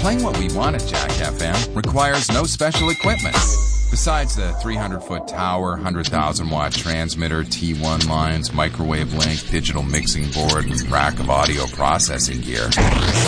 Playing what we want at Jack FM requires no special equipment. Besides the 300-foot tower, 100,000-watt transmitter, T1 lines, microwave link, digital mixing board, and rack of audio processing gear.